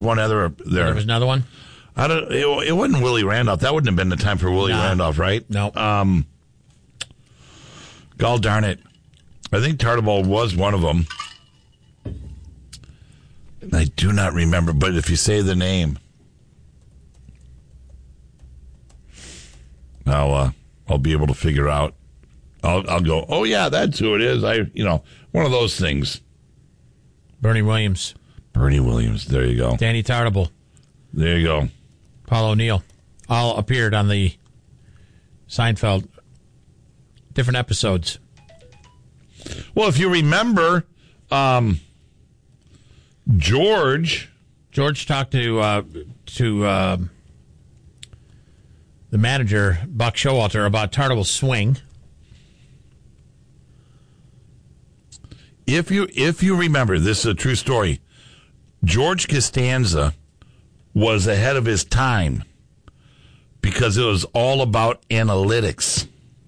one other there. There was another one? It wasn't Willie Randolph. That wouldn't have been the time for Willie Randolph, right? No. Gall darn it. I think Tartabull was one of them. I do not remember, but if you say the name, I'll be able to figure out. I'll go, oh yeah, that's who it is. One of those things. Bernie Williams. Bernie Williams. There you go. Danny Tartabull. There you go. Paul O'Neill. All appeared on the Seinfeld. Different episodes. Well, if you remember, George talked to the manager, Buck Showalter, about Tartabull's swing. If you remember, this is a true story. George Costanza was ahead of his time because it was all about analytics.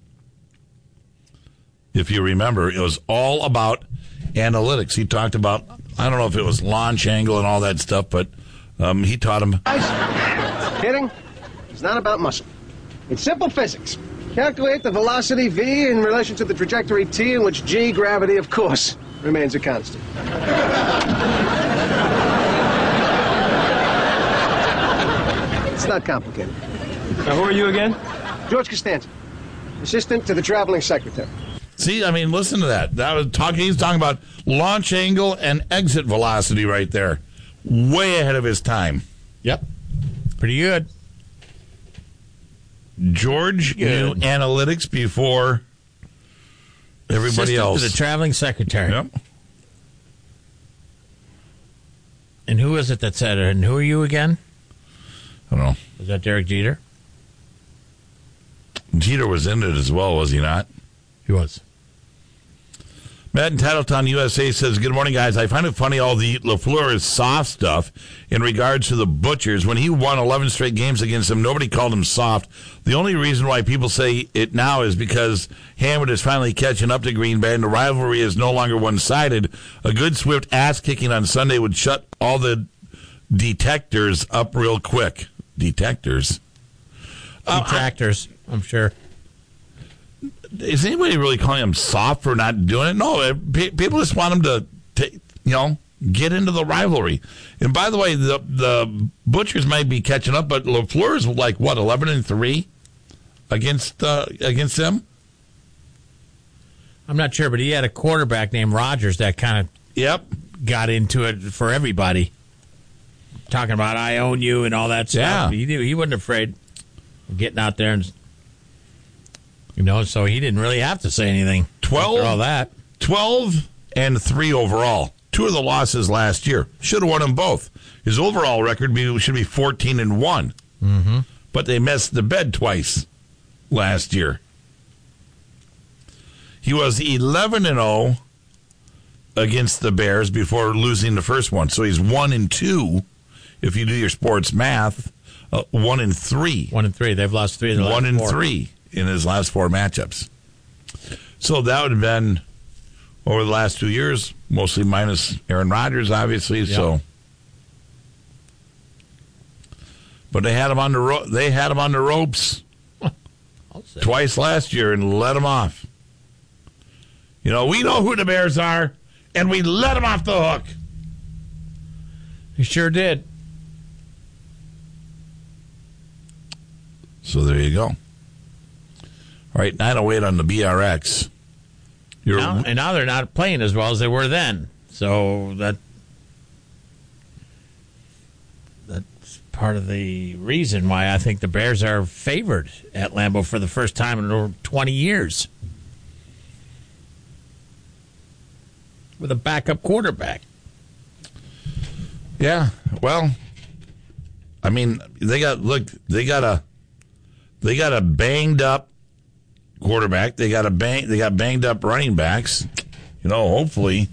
If you remember, it was all about analytics. He talked about, I don't know if it was launch angle and all that stuff, but he taught him. Kidding? It's not about muscle. It's simple physics. Calculate the velocity v in relation to the trajectory t, in which g, gravity, of course, remains a constant. It's not complicated. Now, who are you again? George Costanza, assistant to the traveling secretary. See, I mean, listen to that. He's talking about launch angle and exit velocity right there. Way ahead of his time. Yep. Pretty good. George knew analytics before everybody else. To the traveling secretary. Yep. And who is it that said it? And who are you again? I don't know. Was that Derek Jeter? Jeter was in it as well, was he not? He was. Matt in Titletown, USA says, good morning, guys. I find it funny all the LaFleur is soft stuff in regards to the Butchers. When he won 11 straight games against them, nobody called him soft. The only reason why people say it now is because Hammond is finally catching up to Green Bay, and the rivalry is no longer one-sided. A good swift ass-kicking on Sunday would shut all the detectors up real quick. Detectors? Detractors, I'm sure. Is anybody really calling him soft for not doing it? No, people just want him to get into the rivalry. And by the way, the Butchers might be catching up, but LaFleur's like, 11-3 against them? I'm not sure, but he had a quarterback named Rodgers that kind of got into it for everybody. Talking about, I own you and all that stuff. Yeah. He wasn't afraid of getting out there and... so he didn't really have to say anything. 12-3 overall. 2 of the losses last year. Should have won them both. His overall record should be 14-1. Mm-hmm. But they messed the bed twice last year. He was 11-0 against the Bears before losing the first one. So he's 1-2 if you do your sports math. 1-3. 1-3. They've lost 3 of the last 1-3. In his last 4 matchups. So that would have been over the last 2 years, mostly minus Aaron Rodgers, obviously. Yep. So, but they had him on the ropes twice last year and let him off. We know who the Bears are, and we let him off the hook. He sure did. So there you go. All right, 9:08 on the BRX. Now they're not playing as well as they were then. So that's part of the reason why I think the Bears are favored at Lambeau for the first time in over 20 years. With a backup quarterback. Yeah, well, I mean, they got a banged up quarterback. They got banged up running backs. Hopefully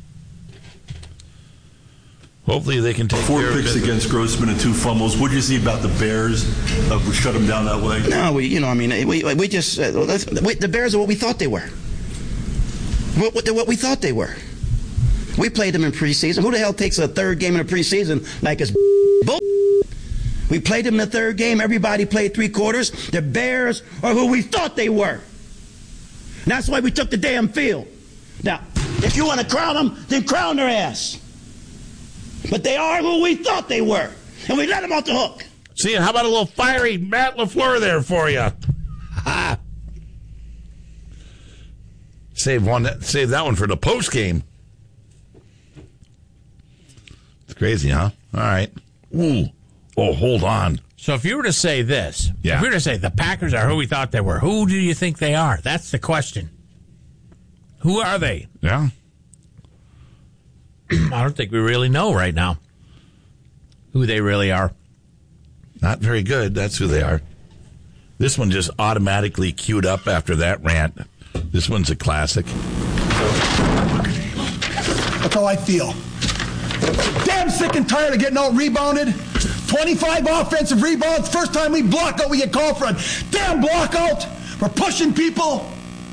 they can take 4 care of picks against Grossman and 2 fumbles. What did you see about the Bears that would shut them down that way? No, we just the Bears are what we thought they were. What we thought they were. We played them in preseason. Who the hell takes a third game in the preseason like it's bull? We played them in the third game. Everybody played 3 quarters. The Bears are who we thought they were. And that's why we took the damn field. Now, if you want to crown them, then crown their ass. But they are who we thought they were. And we let them off the hook. See, how about a little fiery Matt LaFleur there for you? Save that one for the post game. It's crazy, huh? All right. Ooh. Oh, hold on. So if you were to say this, yeah. If you were to say the Packers are who we thought they were, who do you think they are? That's the question. Who are they? Yeah. I don't think we really know right now who they really are. Not very good. That's who they are. This one just automatically queued up after that rant. This one's a classic. That's how I feel. Damn sick and tired of getting out rebounded. 25 offensive rebounds. First time we block out, we get called for a damn block out. We're pushing people.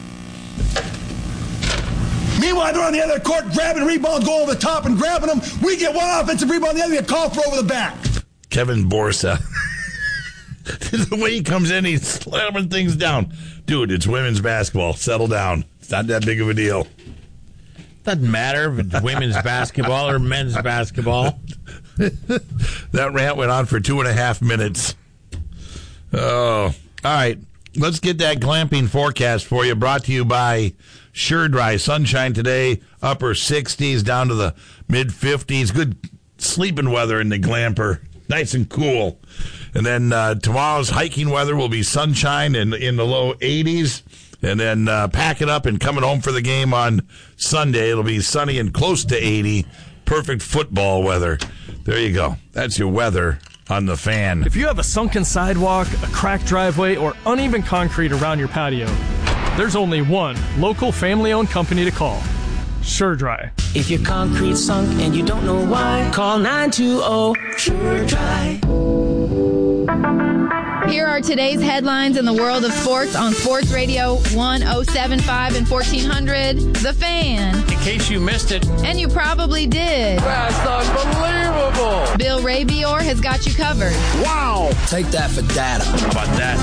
Meanwhile, they're on the other court grabbing rebounds, going over the top and grabbing them. We get one offensive rebound, the other get called for over the back. Kevin Borsa. The way he comes in, he's slamming things down. Dude, it's women's basketball. Settle down. It's not that big of a deal. Doesn't matter if it's women's basketball or men's basketball. That rant went on for 2.5 minutes. Oh, all right. Let's get that glamping forecast for you. Brought to you by Sure Dry. Sunshine today, upper 60s down to the mid 50s. Good sleeping weather in the glamper. Nice and cool. And then tomorrow's hiking weather will be sunshine and in the low 80s. And then packing up and coming home for the game on Sunday. It'll be sunny and close to 80. Perfect football weather. There you go. That's your weather on the Fan. If you have a sunken sidewalk, a cracked driveway, or uneven concrete around your patio, there's only one local family-owned company to call. Sure Dry. If your concrete's sunk and you don't know why, call 920 Sure Dry. Here are today's headlines in the world of sports on Sports Radio 1075 and 1400, The Fan. In case you missed it. And you probably did. That's unbelievable. Bill Rabior has got you covered. Wow. Take that for data. How about that?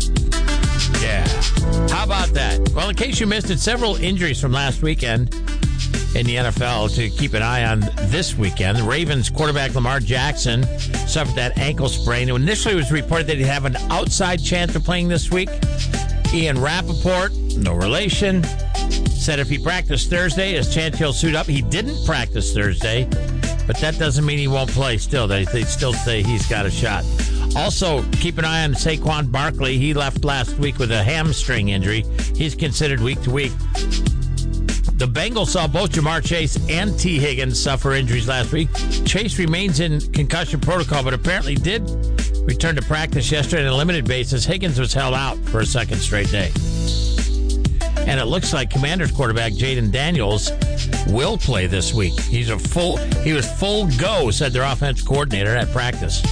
Yeah. How about that? Well, in case you missed it, several injuries from last weekend in the NFL to keep an eye on this weekend. The Ravens quarterback Lamar Jackson suffered that ankle sprain. Initially, it was reported that he'd have an outside chance of playing this week. Ian Rappaport, no relation, said if he practiced Thursday, his chance he'll suit up. He didn't practice Thursday, but that doesn't mean he won't play still. They still say he's got a shot. Also, keep an eye on Saquon Barkley. He left last week with a hamstring injury. He's considered week to week. The Bengals saw both Jamar Chase and T. Higgins suffer injuries last week. Chase remains in concussion protocol, but apparently did return to practice yesterday on a limited basis. Higgins was held out for a second straight day. And it looks like Commanders quarterback Jaden Daniels will play this week. He was full go, said their offense coordinator at practice.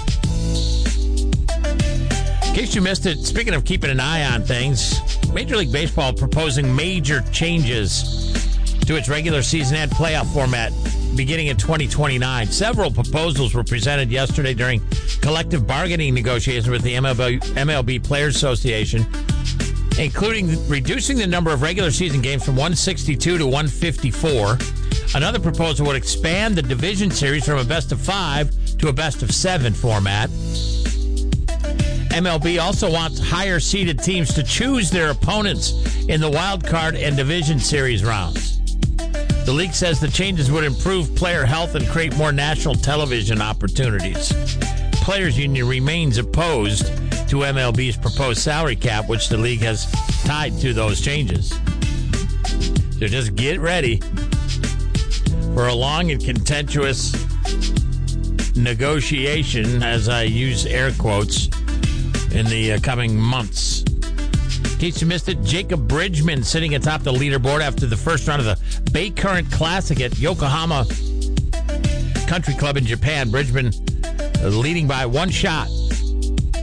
In case you missed it, speaking of keeping an eye on things, Major League Baseball proposing major changes to its regular season and playoff format beginning in 2029. Several proposals were presented yesterday during collective bargaining negotiations with the MLB Players Association, including reducing the number of regular season games from 162 to 154. Another proposal would expand the division series from a best-of-5 to a best-of-7 format. MLB also wants higher-seeded teams to choose their opponents in the wild card and division series rounds. The league says the changes would improve player health and create more national television opportunities. Players Union remains opposed to MLB's proposed salary cap, which the league has tied to those changes. So just get ready for a long and contentious negotiation, as I use air quotes, in the coming months. In case you missed it, Jacob Bridgman sitting atop the leaderboard after the first round of the Bay Current Classic at Yokohama Country Club in Japan. Bridgman leading by one shot.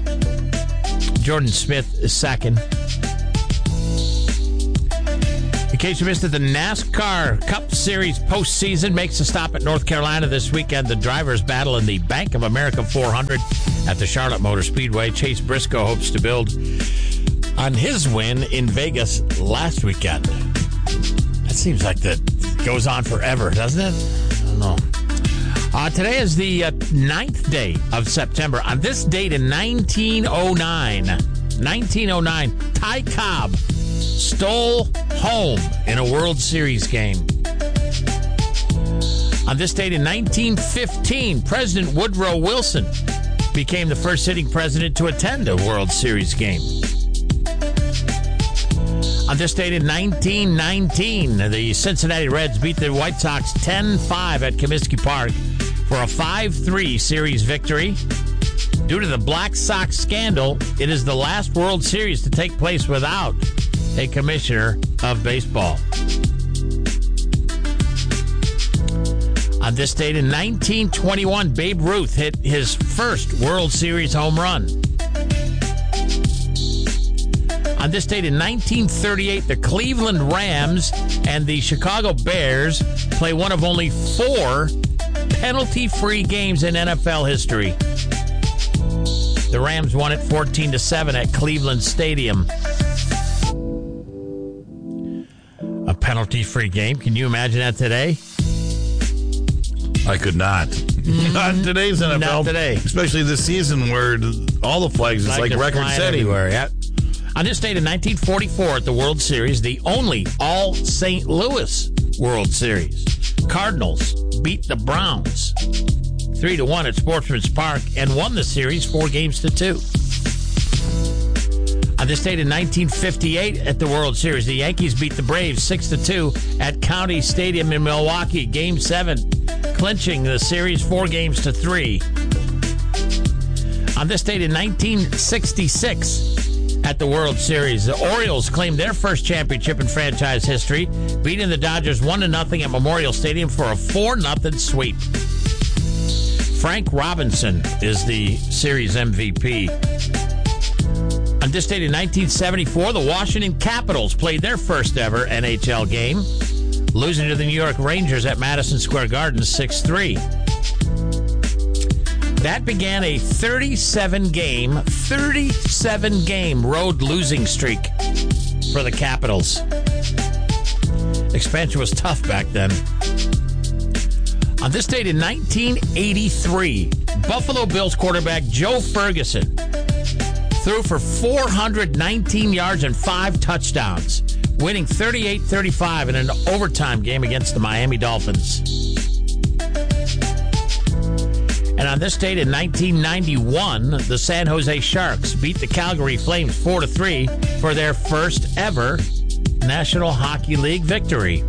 Jordan Smith is second. In In case you missed it, the NASCAR Cup Series postseason makes a stop at North Carolina this weekend. The drivers battle in the Bank of America 400 at the Charlotte Motor Speedway. Chase Briscoe hopes to build on his win in Vegas last weekend. That seems like that goes on forever, doesn't it? I don't know. Today is the 9th day of September. On this date in 1909, Ty Cobb stole home in a World Series game. On this date in 1915, President Woodrow Wilson became the first sitting president to attend a World Series game. On this date in 1919, the Cincinnati Reds beat the White Sox 10-5 at Comiskey Park for a 5-3 series victory. Due to the Black Sox scandal, it is the last World Series to take place without a commissioner of baseball. On this date in 1921, Babe Ruth hit his first World Series home run. On this date in 1938, the Cleveland Rams and the Chicago Bears play one of only 4 penalty-free games in NFL history. The Rams won it 14-7 at Cleveland Stadium. A penalty-free game. Can you imagine that today? I could not. Not in today's NFL. Not today. Especially this season where all the flags, it's like record-setting. Everywhere, yeah. On this date in 1944 at the World Series, the only all-St. Louis World Series, Cardinals beat the Browns 3-1 at Sportsman's Park and won the series 4-2. On this date in 1958 at the World Series, the Yankees beat the Braves 6-2 at County Stadium in Milwaukee, Game 7, clinching the series 4-3. On this date in 1966 at the World Series, the Orioles claimed their first championship in franchise history, beating the Dodgers 1-0 at Memorial Stadium for a 4-0 sweep. Frank Robinson is the series MVP. On this date in 1974, the Washington Capitals played their first ever NHL game, losing to the New York Rangers at Madison Square Garden 6-3. That began a 37-game road losing streak for the Capitals. Expansion was tough back then. On this date in 1983, Buffalo Bills quarterback Joe Ferguson threw for 419 yards and 5 touchdowns, winning 38-35 in an overtime game against the Miami Dolphins. And on this date in 1991, the San Jose Sharks beat the Calgary Flames 4-3 for their first ever National Hockey League victory.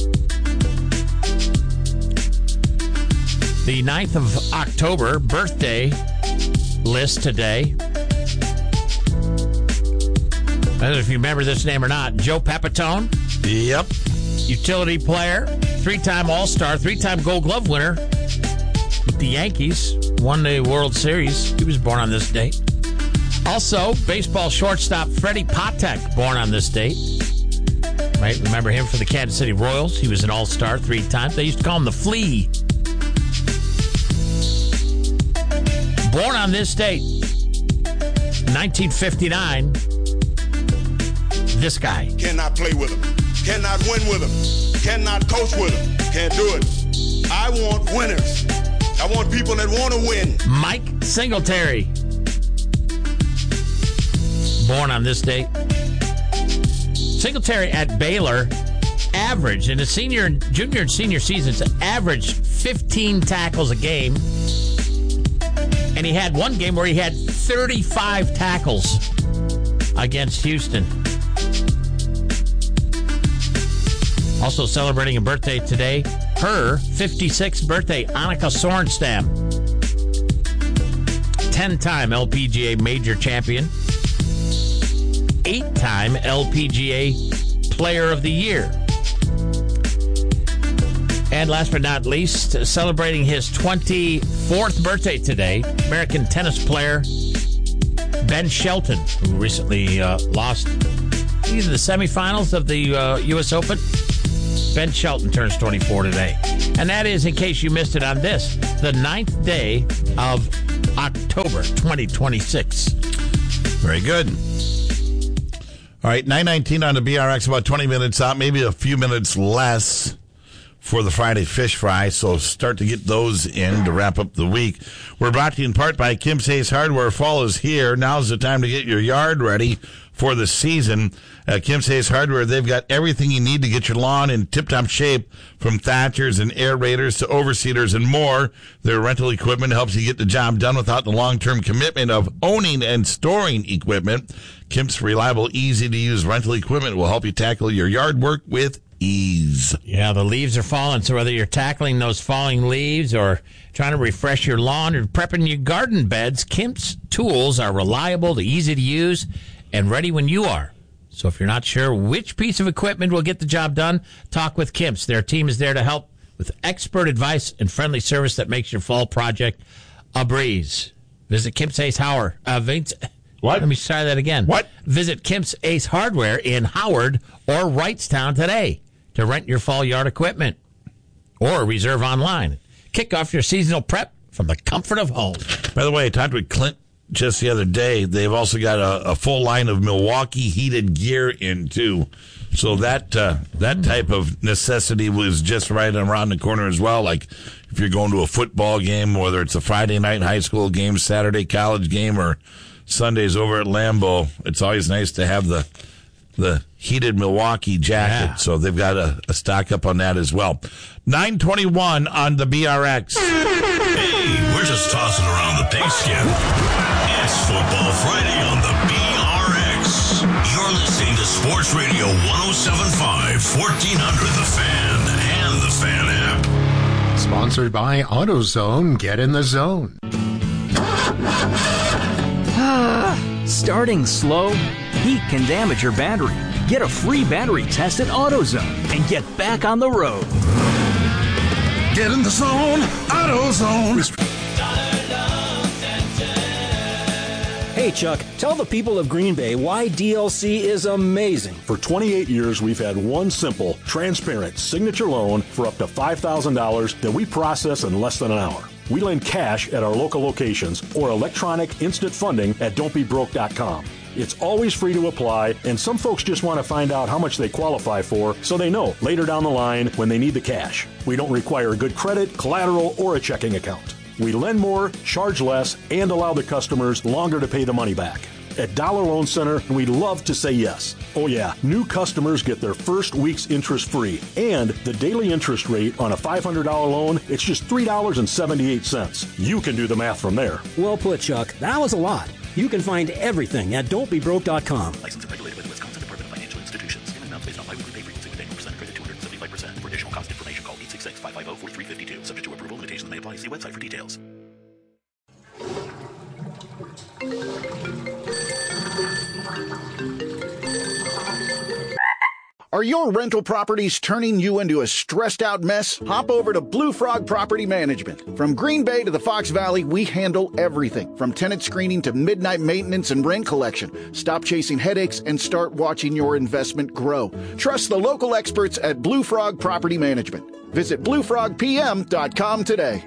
The 9th of October birthday list today. I don't know if you remember this name or not. Joe Pepitone. Yep. Utility player, 3-time All-Star, 3-time Gold Glove winner with the Yankees. Won the World Series. He was born on this date. Also, baseball shortstop Freddie Patek, born on this date. Right? Remember him for the Kansas City Royals? He was an All-Star 3 times. They used to call him the Flea. Born on this date, 1959, this guy. Cannot play with him. Cannot win with him. Cannot coach with him. Can't do it. I want winners. I want people that want to win. Mike Singletary. Born on this date. Singletary at Baylor averaged, in his junior and senior seasons, averaged 15 tackles a game. And he had one game where he had 35 tackles against Houston. Also celebrating a birthday today, her 56th birthday, Annika Sorenstam. 10-time LPGA Major Champion. 8-time LPGA Player of the Year. And last but not least, celebrating his 24th birthday today, American tennis player Ben Shelton, who recently lost These are the semifinals of the U.S. Open. Ben Shelton turns 24 today. And that is, in case you missed it on this, the 9th day of October 2026. Very good. All right, 9:19 on the BRX, about 20 minutes out, maybe a few minutes less for the Friday Fish Fry, so start to get those in to wrap up the week. We're brought to you in part by Kim's Ace Hardware. Fall is here. Now's the time to get your yard ready for the season. Kim's Ace Hardware, they've got everything you need to get your lawn in tip-top shape, from thatchers and aerators to overseeders and more. Their rental equipment helps you get the job done without the long-term commitment of owning and storing equipment. Kim's reliable, easy-to-use rental equipment will help you tackle your yard work with ease. Yeah, the leaves are falling, so whether you're tackling those falling leaves or trying to refresh your lawn or prepping your garden beds, Kim's tools are reliable, easy to use, and ready when you are. So if you're not sure which piece of equipment will get the job done, talk with Kim's. Their team is there to help with expert advice and friendly service that makes your fall project a breeze. Visit Kim's Ace Howard. What? Let me try that again. What? Visit Kim's Ace Hardware in Howard or Wrightstown today to rent your fall yard equipment or reserve online. Kick off your seasonal prep from the comfort of home. By the way, I talked with Clint just the other day. They've also got a full line of Milwaukee heated gear in, too. So that type of necessity was just right around the corner as well. Like if you're going to a football game, whether it's a Friday night high school game, Saturday college game, or Sundays over at Lambeau, it's always nice to have the heated Milwaukee jacket. Yeah. So they've got a stock up on that as well. 9:21 on the BRX. Hey, we're just tossing around the pigskin. It's Football Friday on the BRX. You're listening to Sports Radio 107.5, 1400 The Fan, and the Fan app. Sponsored by AutoZone. Get in the zone. Starting slow? Heat can damage your battery. Get a free battery test at AutoZone and get back on the road. Get in the zone, AutoZone. Hey, Chuck, tell the people of Green Bay why DLC is amazing. For 28 years, we've had one simple, transparent signature loan for up to $5,000 that we process in less than an hour. We lend cash at our local locations or electronic instant funding at don'tbebroke.com. It's always free to apply, and some folks just want to find out how much they qualify for so they know later down the line when they need the cash. We don't require good credit, collateral, or a checking account. We lend more, charge less, and allow the customers longer to pay the money back. At Dollar Loan Center, we love to say yes. Oh yeah, new customers get their first week's interest free. And the daily interest rate on a $500 loan, it's just $3.78. You can do the math from there. Well put, Chuck. That was a lot. You can find everything at don'tbebroke.com. Licensed and regulated by the Wisconsin Department of Financial Institutions. Payment amounts based on biweekly pay frequency with annual percent credit 275%. For additional cost information, call 866-550-4352. Subject to approval, limitations may apply. See website for details. Are your rental properties turning you into a stressed-out mess? Hop over to Blue Frog Property Management. From Green Bay to the Fox Valley, we handle everything, from tenant screening to midnight maintenance and rent collection. Stop chasing headaches and start watching your investment grow. Trust the local experts at Blue Frog Property Management. Visit bluefrogpm.com today.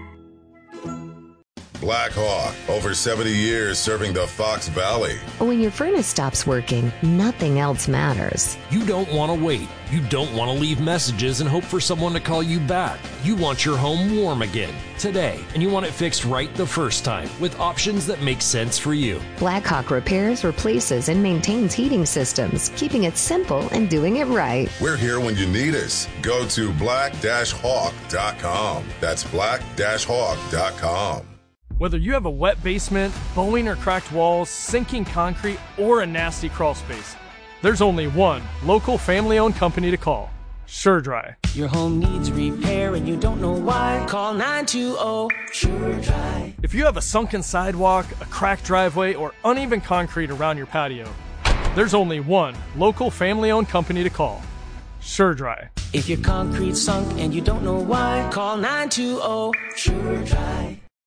Black Hawk, over 70 years serving the Fox Valley. When your furnace stops working, nothing else matters. You don't want to wait. You don't want to leave messages and hope for someone to call you back. You want your home warm again, today, and you want it fixed right the first time, with options that make sense for you. Blackhawk repairs, replaces, and maintains heating systems, keeping it simple and doing it right. We're here when you need us. Go to black-hawk.com. That's black-hawk.com. Whether you have a wet basement, bowing or cracked walls, sinking concrete, or a nasty crawl space, there's only one local family-owned company to call. SureDry. Your home needs repair and you don't know why. Call 920-SureDry. If you have a sunken sidewalk, a cracked driveway, or uneven concrete around your patio, there's only one local family-owned company to call. SureDry. If your concrete's sunk and you don't know why, call 920-SureDry.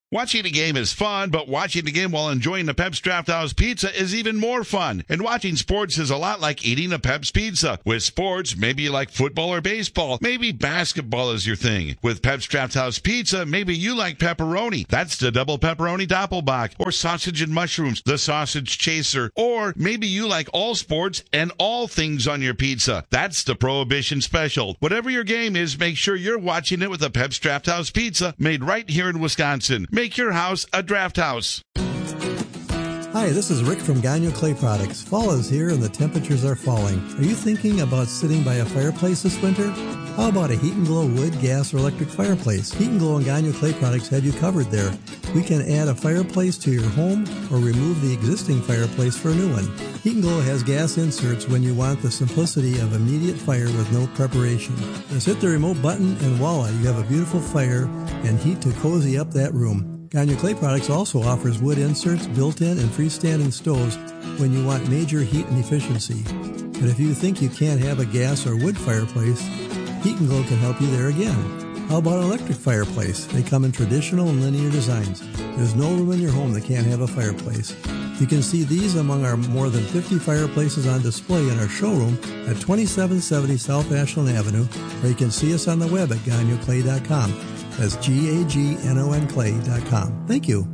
Watching a game is fun, but watching the game while enjoying the Pep's Draft House Pizza is even more fun. And watching sports is a lot like eating a Pep's Pizza. With sports, maybe you like football or baseball. Maybe basketball is your thing. With Pep's Draft House Pizza, maybe you like pepperoni. That's the double pepperoni doppelbock. Or sausage and mushrooms, the sausage chaser. Or maybe you like all sports and all things on your pizza. That's the Prohibition Special. Whatever your game is, make sure you're watching it with a Pep's Draft House Pizza made right here in Wisconsin. Make your house a draft house. Hi, this is Rick from Gagnon Clay Products. Fall is here and the temperatures are falling. Are you thinking about sitting by a fireplace this winter? How about a Heat and Glow wood, gas, or electric fireplace? Heat and Glow and Gagnon Clay Products have you covered there. We can add a fireplace to your home or remove the existing fireplace for a new one. Heat and Glow has gas inserts when you want the simplicity of immediate fire with no preparation. Just hit the remote button and voila, you have a beautiful fire and heat to cozy up that room. Gagnon Clay Products also offers wood inserts, built-in and freestanding stoves when you want major heat and efficiency. But if you think you can't have a gas or wood fireplace, Heat and Glow can help you there again. How about an electric fireplace? They come in traditional and linear designs. There's no room in your home that can't have a fireplace. You can see these among our more than 50 fireplaces on display in our showroom at 2770 South Ashland Avenue, or you can see us on the web at GagnonClay.com. That's GAGNONClay.com. Thank you.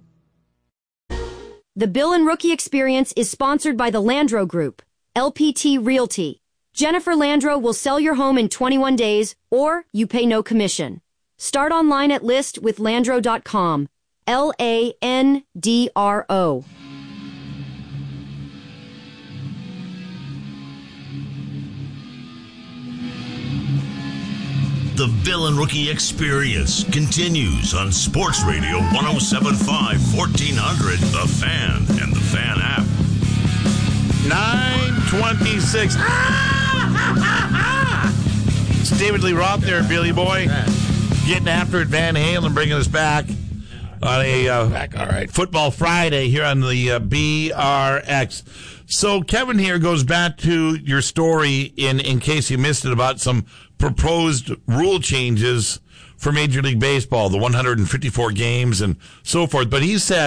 The Bill and Rookie Experience is sponsored by the Landro Group, LPT Realty. Jennifer Landro will sell your home in 21 days, or you pay no commission. Start online at listwithlandro.com. LANDRO. The Bill and Rookie Experience continues on Sports Radio 107.5, 1400, The Fan, and The Fan app. 9:26. It's David Lee Roth there, Billy Boy. Getting after it, Van Halen, bringing us back on a Football Friday here on the BRX. So Kevin here goes back to your story, in case you missed it, about some proposed rule changes for Major League Baseball, the 154 games and so forth. But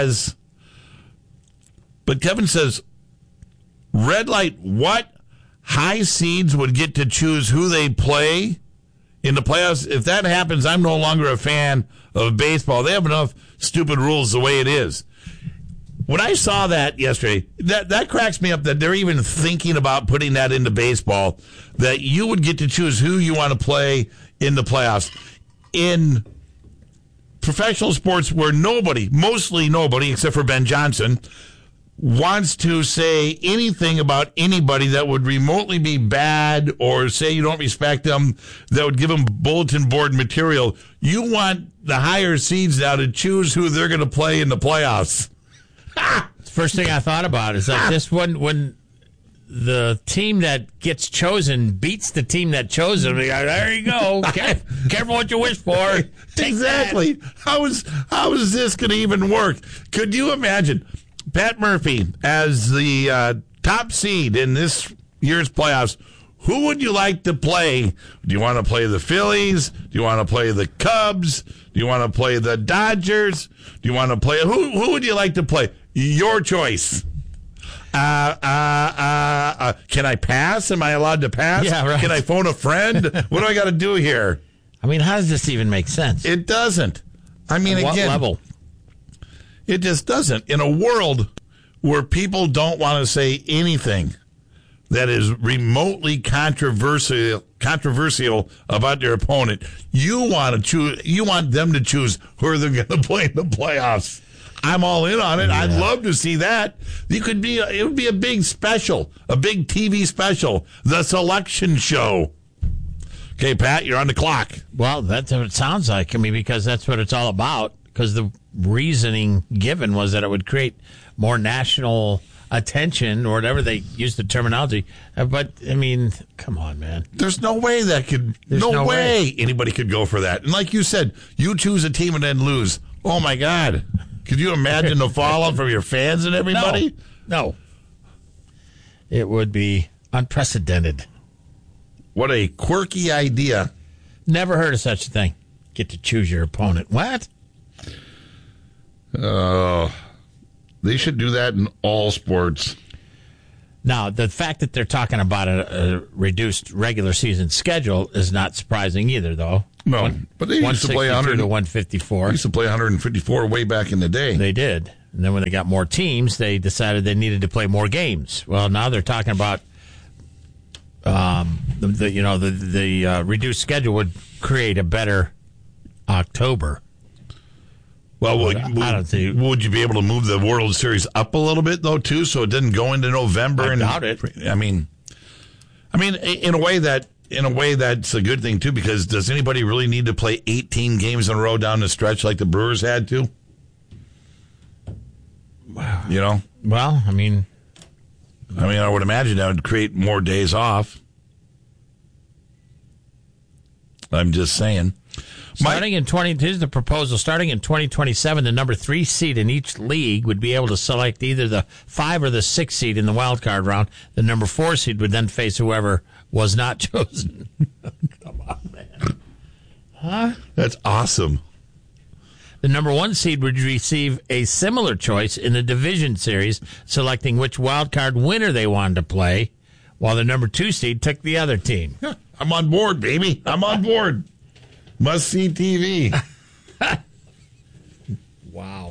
Kevin says, red light, what? High seeds would get to choose who they play in the playoffs? If that happens, I'm no longer a fan of baseball. They have enough stupid rules the way it is. When I saw that yesterday, that cracks me up that they're even thinking about putting that into baseball, that you would get to choose who you want to play in the playoffs. In professional sports where mostly nobody, except for Ben Johnson, wants to say anything about anybody that would remotely be bad or say you don't respect them, that would give them bulletin board material, you want the higher seeds now to choose who they're going to play in the playoffs. First thing I thought about is like this when the team that gets chosen beats the team that chose them. There you go. Careful what you wish for. Exactly. How is this going to even work? Could you imagine Pat Murphy as the top seed in this year's playoffs? Who would you like to play? Do you want to play the Phillies? Do you want to play the Cubs? Do you want to play the Dodgers? Do you want to play who would you like to play? Your choice. Can I pass? Am I allowed to pass? Yeah, right. Can I phone a friend? What do I got to do here? I mean, how does this even make sense? It doesn't. I mean, At what again, level? It just doesn't. In a world where people don't want to say anything that is remotely controversial about their opponent, you want them to choose who they're going to play in the playoffs. I'm all in on it. Yeah. I'd love to see that. It would be a big special, a big TV special, the selection show. Okay, Pat, you're on the clock. Well, that's what it sounds like. I mean, because that's what it's all about. Because the reasoning given was that it would create more national attention, or whatever they use the terminology. But I mean, come on, man. There's no way no way anybody could go for that. And like you said, you choose a team and then lose. Oh my God. Could you imagine the fallout from your fans and everybody? No. It would be unprecedented. What a quirky idea. Never heard of such a thing. Get to choose your opponent. What? They should do that in all sports. Now, the fact that they're talking about a reduced regular season schedule is not surprising either, though. No, but they used to play 162 to 154. They used to play 154 way back in the day. They did. And then when they got more teams, they decided they needed to play more games. Well, now they're talking about the reduced schedule would create a better October. Well, would you be able to move the World Series up a little bit, though, too, so it didn't go into November? I doubt it. I mean, in a way that's a good thing, too, because does anybody really need to play 18 games in a row down the stretch like the Brewers had to? You know? Well, I would imagine that would create more days off. I'm just saying. Here's the proposal. Starting in 2027, the number 3 seed in each league would be able to select either the 5 or the 6 seed in the wild card round. The number 4 seed would then face whoever was not chosen. Come on, man. Huh? That's awesome. The number 1 seed would receive a similar choice in the division series, selecting which wild card winner they wanted to play, while the number 2 seed took the other team. I'm on board, baby. I'm on board. Must see TV. Wow.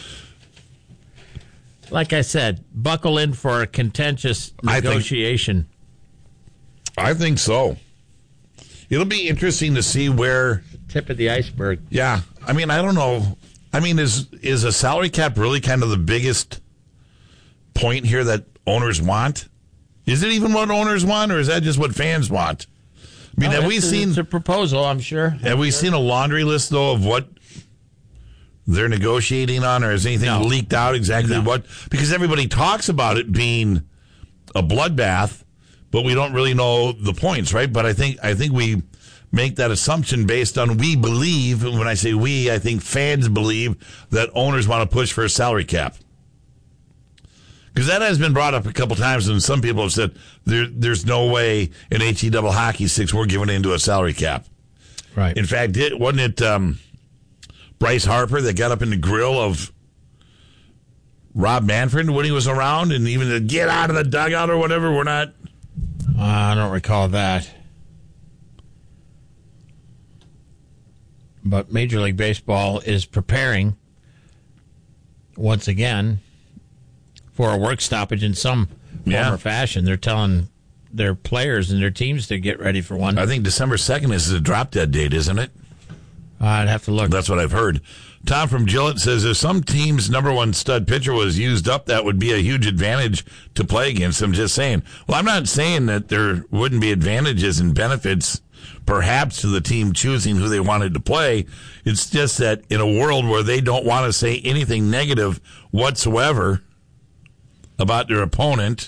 Like I said, buckle in for a contentious negotiation. I think so. It'll be interesting to see where... Tip of the iceberg. Yeah. I don't know. Is a salary cap really kind of the biggest point here that owners want? Is it even what owners want, or is that just what fans want? Have we seen... It's a proposal, I'm sure. Have we seen a laundry list, though, of what they're negotiating on, or has anything leaked out exactly what? Because everybody talks about it being a bloodbath, but we don't really know the points, right? But I think we make that assumption based on we believe, when I say we, I think fans believe that owners want to push for a salary cap. Because that has been brought up a couple times, and some people have said there's no way in HE double hockey sticks we're giving into a salary cap. Right. In fact, wasn't it Bryce Harper that got up in the grill of Rob Manfred when he was around, and even to get out of the dugout or whatever? We're not. I don't recall that. But Major League Baseball is preparing once again for a work stoppage in some form or fashion. They're telling their players and their teams to get ready for one. I think December 2nd is the drop-dead date, isn't it? I'd have to look. That's what I've heard. Tom from Gillette says if some team's number 1 stud pitcher was used up, that would be a huge advantage to play against them. Just saying. Well, I'm not saying that there wouldn't be advantages and benefits perhaps to the team choosing who they wanted to play. It's just that in a world where they don't want to say anything negative whatsoever about their opponent,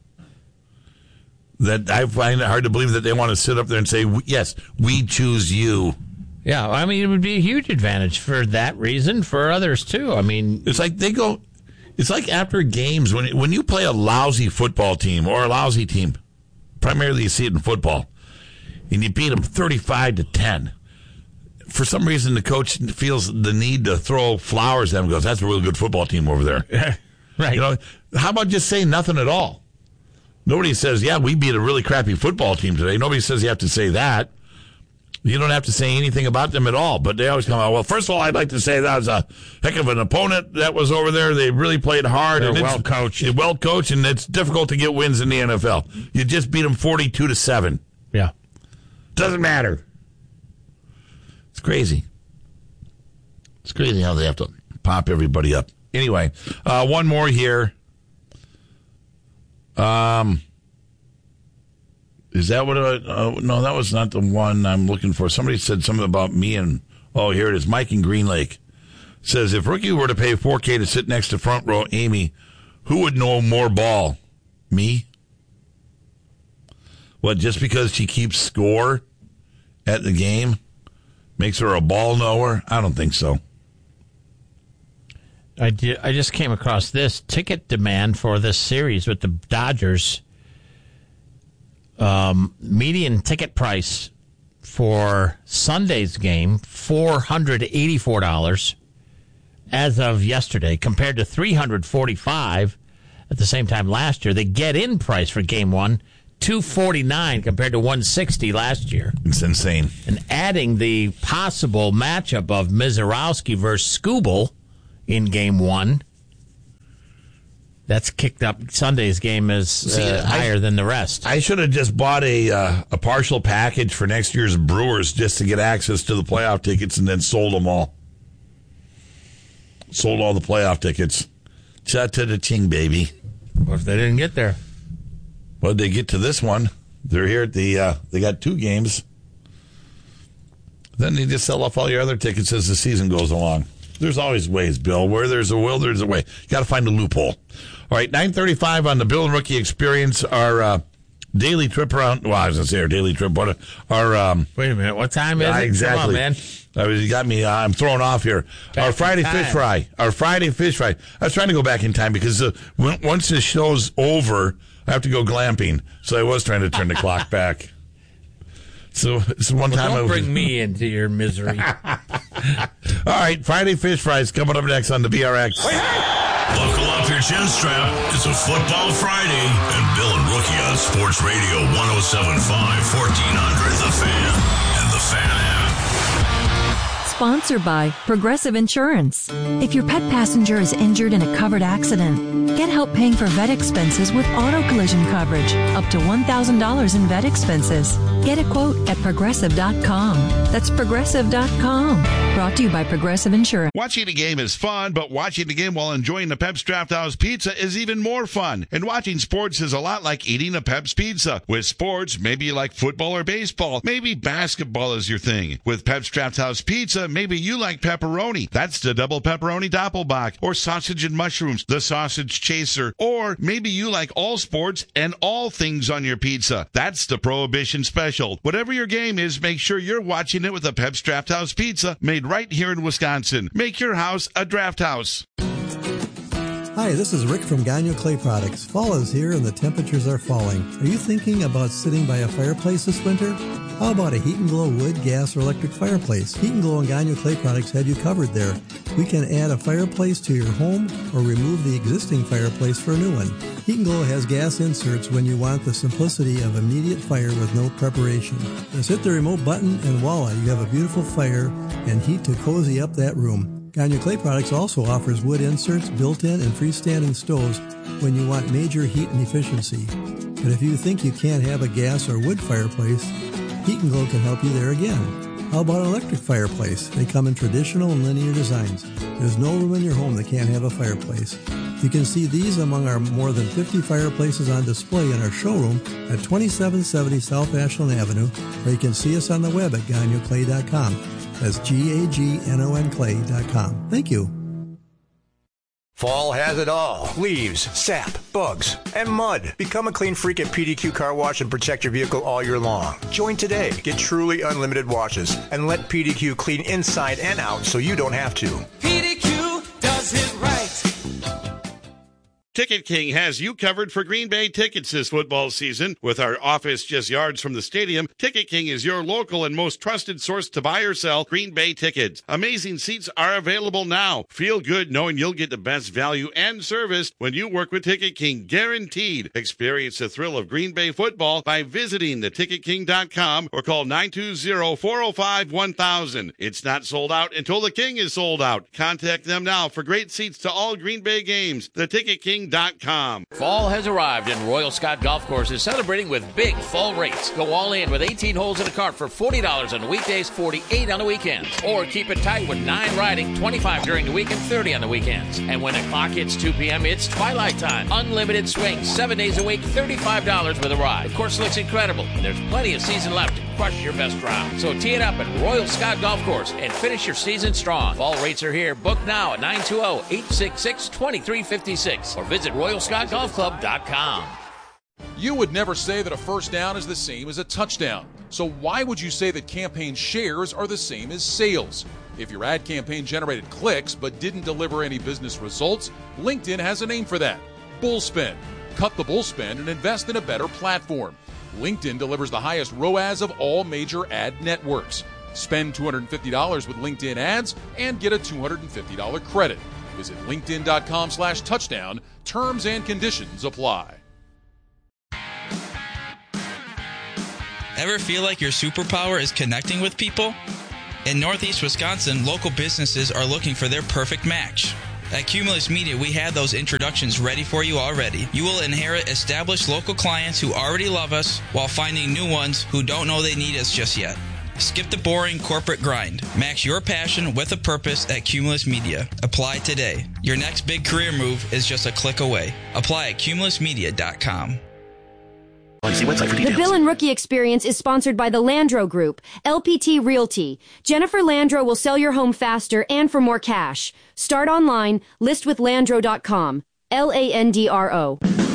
that I find it hard to believe that they want to sit up there and say, yes, we choose you. Yeah, it would be a huge advantage for that reason, for others too. It's like after games, when you play a lousy football team or a lousy team, primarily you see it in football, and you beat them 35-10. For some reason, the coach feels the need to throw flowers at them and goes, that's a really good football team over there. Right. How about just saying nothing at all? Nobody says, yeah, we beat a really crappy football team today. Nobody says you have to say that. You don't have to say anything about them at all. But they always come out, well, first of all, I'd like to say that was a heck of an opponent that was over there. They really played hard. They're well coached. Well coached, and it's difficult to get wins in the NFL. You just beat them 42-7. Yeah. Doesn't matter. It's crazy. It's crazy how they have to pop everybody up. Anyway, one more here. Is that what? No, that was not the one I'm looking for. Somebody said something about me and here it is. Mike in Green Lake says if Rookie were to pay $4K to sit next to front row Amy, who would know more ball? Me? What? Just because she keeps score at the game makes her a ball knower? I don't think so. I just came across this ticket demand for this series with the Dodgers. Median ticket price for Sunday's game, $484. as of yesterday, compared to 345 at the same time last year. The get-in price for Game 1, $249 compared to $160 last year. It's insane. And adding the possible matchup of Mizorowski versus Skubal in Game 1, that's kicked up. Sunday's game is higher than the rest. I should have just bought a partial package for next year's Brewers just to get access to the playoff tickets and then sold them all. Sold all the playoff tickets. Cha-cha-cha-ching, baby. What if they didn't get there? Well, they get to this one. They're here at the, they got 2 games. Then they just sell off all your other tickets as the season goes along. There's always ways, Bill. Where there's a will, there's a way. You got to find a loophole. All right, 9:35 on the Bill and Rookie Experience. Our daily trip around. Well, I was going to say our daily trip, but our. Wait a minute. What time is it? Exactly. Come on, man. You got me. I'm thrown off here. Our Friday fish fry. Our Friday fish fry. I was trying to go back in time because once the show's over, I have to go glamping. So I was trying to turn the clock back. So it's one time. Don't bring me into your misery. All right, Friday fish fries coming up next on the BRX. Buckle up your chin strap. It's a Football Friday, and Bill and Rookie on Sports Radio 107.5, 1400, The Fan, and The Fan app. Sponsored by Progressive Insurance. If your pet passenger is injured in a covered accident, get help paying for vet expenses with auto collision coverage, up to $1,000 in vet expenses. Get a quote at Progressive.com. That's Progressive.com. Brought to you by Progressive Insurance. Watching a game is fun, but watching the game while enjoying the Pep's Draft House Pizza is even more fun. And watching sports is a lot like eating a Pep's Pizza. With sports, maybe you like football or baseball. Maybe basketball is your thing. With Pep's Draft House Pizza, maybe you like pepperoni. That's the double pepperoni doppelbock. Or sausage and mushrooms, the sausage chaser. Or maybe you like all sports and all things on your pizza. That's the Prohibition Special. Whatever your game is, make sure you're watching it with a Pep's Draft House Pizza made right here in Wisconsin. Make your house a draft house. Hi, this is Rick from Gagnon Clay Products. Fall is here and the temperatures are falling. Are you thinking about sitting by a fireplace this winter? How about a Heat and Glow wood, gas, or electric fireplace? Heat and Glow and Gagnon Clay Products have you covered there. We can add a fireplace to your home or remove the existing fireplace for a new one. Heat and Glow has gas inserts when you want the simplicity of immediate fire with no preparation. Just hit the remote button and voila, you have a beautiful fire and heat to cozy up that room. Gagnon Clay Products also offers wood inserts, built-in and freestanding stoves when you want major heat and efficiency. But if you think you can't have a gas or wood fireplace, Heat and Glow can help you there again. How about an electric fireplace? They come in traditional and linear designs. There's no room in your home that can't have a fireplace. You can see these among our more than 50 fireplaces on display in our showroom at 2770 South Ashland Avenue, or you can see us on the web at GagnonClay.com. That's GAGNON Clay.com. Thank you. Fall has it all. Leaves, sap, bugs, and mud. Become a clean freak at PDQ Car Wash and protect your vehicle all year long. Join today. Get truly unlimited washes and let PDQ clean inside and out so you don't have to. PDQ does it right. Ticket King has you covered for Green Bay tickets this football season. With our office just yards from the stadium, Ticket King is your local and most trusted source to buy or sell Green Bay tickets. Amazing seats are available now. Feel good knowing you'll get the best value and service when you work with Ticket King, guaranteed. Experience the thrill of Green Bay football by visiting theticketking.com or call 920-405-1000. It's not sold out until the King is sold out. Contact them now for great seats to all Green Bay games. TheTicketKing.com. Fall has arrived and Royal Scott Golf Course is celebrating with big fall rates. Go all in with 18 holes in a cart for $40 on the weekdays, $48 on the weekends. Or keep it tight with 9 riding, $25 during the week and $30 on the weekends. And when the clock hits 2 p.m., it's twilight time. Unlimited swings, 7 days a week, $35 with a ride. The course looks incredible, and there's plenty of season left to crush your best round. So tee it up at Royal Scott Golf Course and finish your season strong. Fall rates are here. Book now at 920-866-2356 or visit RoyalScottGolfClub.com. You would never say that a first down is the same as a touchdown. So why would you say that campaign shares are the same as sales? If your ad campaign generated clicks but didn't deliver any business results, LinkedIn has a name for that. Bullspend. Cut the bullspend and invest in a better platform. LinkedIn delivers the highest ROAS of all major ad networks. Spend $250 with LinkedIn ads and get a $250 credit. Visit linkedin.com/touchdown. Terms and conditions apply. Ever feel like your superpower is connecting with people? In Northeast Wisconsin, local businesses are looking for their perfect match. At Cumulus Media, we have those introductions ready for you already. You will inherit established local clients who already love us while finding new ones who don't know they need us just yet. Skip the boring corporate grind. Match your passion with a purpose at Cumulus Media. Apply today. Your next big career move is just a click away. Apply at cumulusmedia.com. The Bill and Rookie Experience is sponsored by the Landro Group, LPT Realty. Jennifer Landro will sell your home faster and for more cash. Start online, listwithlandro.com. Landro.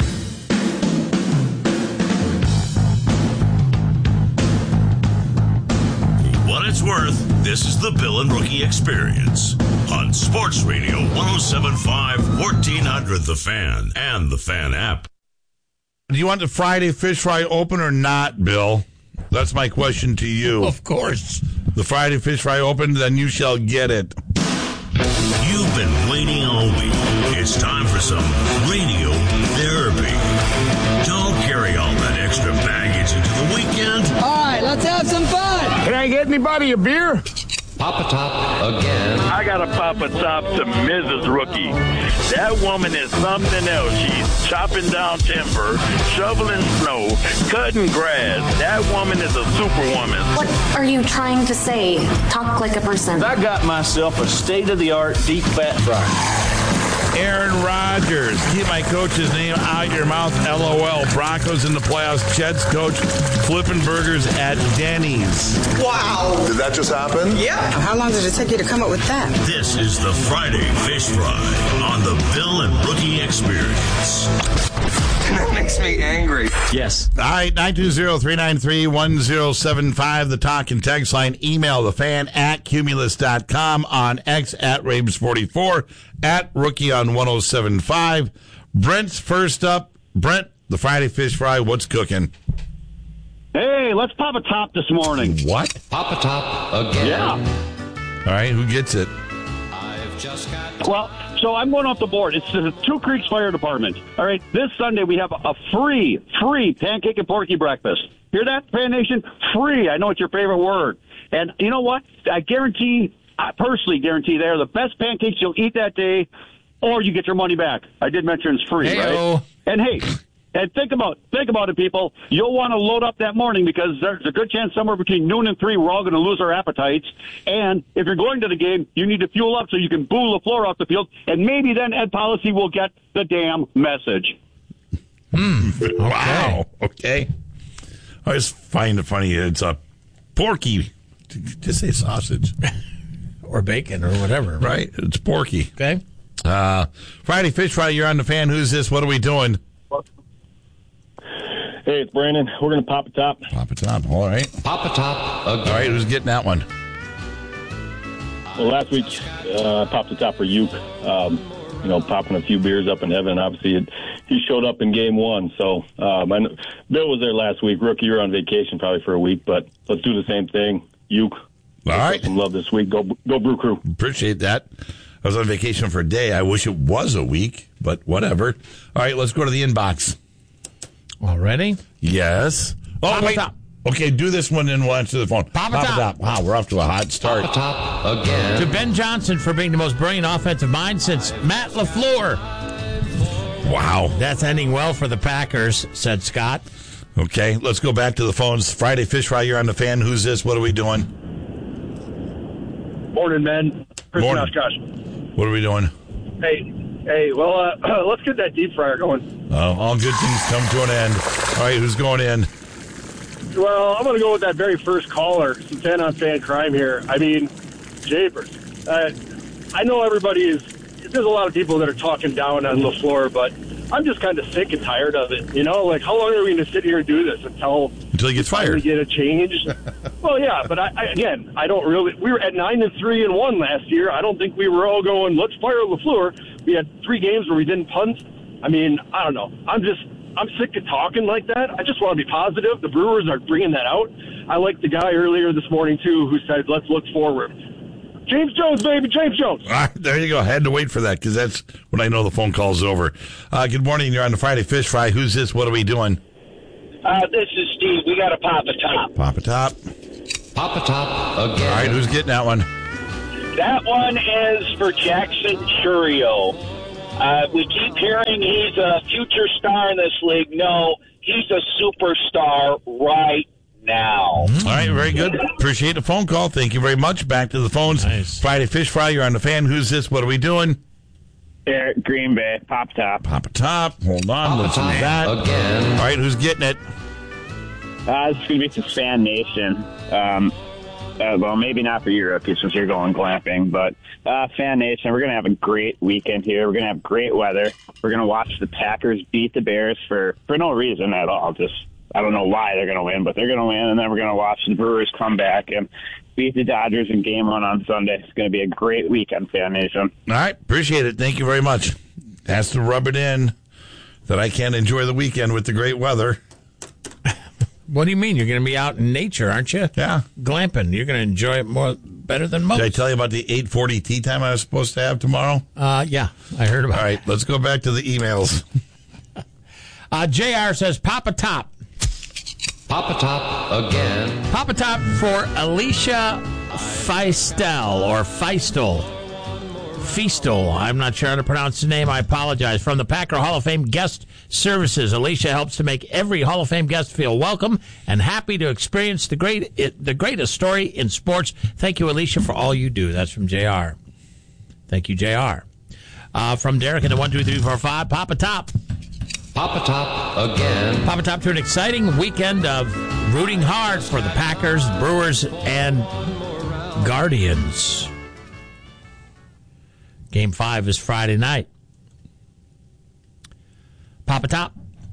What it's worth, this is the Bill and Rookie Experience on Sports Radio 107.5, 1400 The Fan and the Fan app. Do you want the Friday Fish Fry open or not, Bill? That's my question to you. Of course. The Friday Fish Fry open, then you shall get it. You've been waiting all week. It's time for some radio therapy. Don't carry all that extra baggage into the weekend. All right, let's have some fun. Can I get anybody a beer? Papa Top again. I got a Papa Top to Mrs. Rookie. That woman is something else. She's chopping down timber, shoveling snow, cutting grass. That woman is a superwoman. What are you trying to say? Talk like a person. I got myself a state-of-the-art deep fat fryer. Aaron Rodgers. Keep my coach's name out your mouth, LOL. Broncos in the playoffs. Jets coach flipping burgers at Denny's. Wow. Did that just happen? Yeah. How long did it take you to come up with that? This is the Friday Fish Fry on the Bill and Rookie Experience. That makes me angry. Yes. All right, 920-393-1075, the talk and text line. Email the fan at cumulus.com, on X at Rabes44, at Rookie on 1075. Brent's first up. Brent, the Friday Fish Fry, what's cooking? Hey, let's pop a top this morning. What? Papa Top again. Yeah. All right, who gets it? Well, so I'm going off the board. It's the Two Creeks Fire Department. All right, this Sunday we have a free pancake and porky breakfast. Hear that, Fan Nation? Free. I know it's your favorite word. And you know what? I personally guarantee they are the best pancakes you'll eat that day, or you get your money back. I did mention it's free, Hey-o. right? And hey, and think about it, people. You'll want to load up that morning because there's a good chance somewhere between noon and 3 we're all going to lose our appetites. And if you're going to the game, you need to fuel up so you can boo LaFleur off the field. And maybe then Ed Policy will get the damn message. Wow. Okay. I just find it funny. It's a porky. Just say sausage. Or bacon or whatever. Right? It's porky. Okay. Friday Fish Fry, you're on the fan. Who's this? What are we doing? Hey, it's Brandon. We're going to pop a top. Pop a top. All right. Papa Top again. All right, who's getting that one? Well, last week I popped the top for Uke. Popping a few beers up in heaven. Obviously, he showed up in game one. So I know Bill was there last week. Rookie, you're on vacation probably for a week, but let's do the same thing. Uke. All right. Some love this week. Go Brew Crew. Appreciate that. I was on vacation for a day. I wish it was a week, but whatever. All right, let's go to the inbox. Already? Yes. Oh, Papa wait. Top. Okay, do this one and we'll answer the phone. Papa Top. Wow, we're off to a hot start. Papa Top again. To Ben Johnson for being the most brilliant offensive mind since Matt LaFleur. Wow. That's ending well for the Packers, said Scott. Okay, let's go back to the phones. Friday Fish Fry, you're on the fan. Who's this? What are we doing? Morning, men. Morning. Josh. What are we doing? Hey, well, let's get that deep fryer going. All good things come to an end. All right, who's going in? Well, I'm going to go with that very first caller, some fan-on-fan crime here. I mean, Japers. I know there's a lot of people that are talking down on LaFleur, but I'm just kind of sick and tired of it. You know, like, how long are we going to sit here and do this until he gets fired? We get a change. Well, yeah, but I don't really. We were at 9-3-1 last year. I don't think we were all going, let's fire LaFleur. We had 3 games where we didn't punt. I mean, I don't know. I'm just I'm sick of talking like that. I just want to be positive. The Brewers are bringing that out. I like the guy earlier this morning, too, who said, let's look forward. James Jones, baby, James Jones. All right, there you go. I had to wait for that because that's when I know the phone call's over. Good morning. You're on the Friday Fish Fry. Who's this? What are we doing? This is Steve. We got a Papa Top. Papa Top. Papa Top again. All right, who's getting that one? That one is for Jackson Churio. We keep hearing he's a future star in this league. No, he's a superstar right now. All right, very good. Appreciate the phone call. Thank you very much. Back to the phones. Nice. Friday Fish Fry, you're on the Fan. Who's this? What are we doing? Eric Green Bay, Papa Top. Papa Top. Hold on. Let's do that. Again. All right, who's getting it? This is going to be for Fan Nation. Well, maybe not for you, Rookie, since you're going glamping, but Fan Nation, we're going to have a great weekend here. We're going to have great weather. We're going to watch the Packers beat the Bears for no reason at all. Just, I don't know why they're going to win, but they're going to win, and then we're going to watch the Brewers come back and beat the Dodgers in Game 1 on Sunday. It's going to be a great weekend, Fan Nation. All right, appreciate it. Thank you very much. Has to rub it in that I can't enjoy the weekend with the great weather. What do you mean? You're going to be out in nature, aren't you? Yeah. Glamping. You're going to enjoy it better than most. Did I tell you about the 8:40 tea time I was supposed to have tomorrow? Yeah, I heard about it. All right, let's go back to the emails. JR says, Papa Top. Papa Top again. Papa Top for Alicia Feistel or Feistel. Feastel. I'm not sure how to pronounce the name. I apologize. From the Packer Hall of Fame Guest Services, Alicia helps to make every Hall of Fame guest feel welcome and happy to experience the greatest story in sports. Thank you, Alicia, for all you do. That's from JR. Thank you, JR. From Derek in the 1, 2, 3, 4, 5. Papa Top. Papa Top again. Papa Top to an exciting weekend of rooting hard for the Packers, Brewers, and Guardians. Game 5 is Friday night. Papa Top.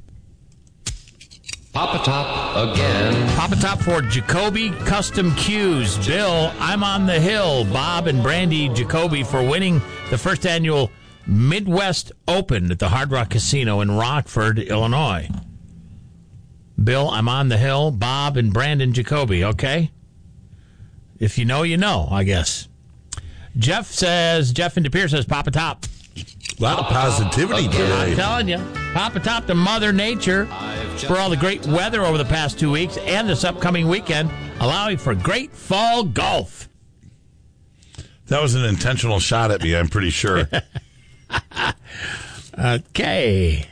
Papa Top again. Papa Top for Jacoby Custom Cues. Bill, I'm on the hill. Bob and Brandy Jacoby for winning the first annual Midwest Open at the Hard Rock Casino in Rockford, Illinois. Bill, I'm on the hill. Bob and Brandon Jacoby, okay? If you know, you know, I guess. Jeff in De Pere says, Papa Top. A lot of positivity today. I'm telling you. Papa Top to Mother Nature for all the great weather over the past 2 weeks and this upcoming weekend, allowing for great fall golf. That was an intentional shot at me, I'm pretty sure. Okay.